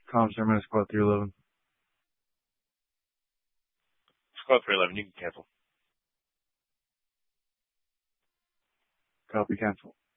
Tom, sir, I'm going to squad 311. Squad 311, you can cancel. Copy, cancel.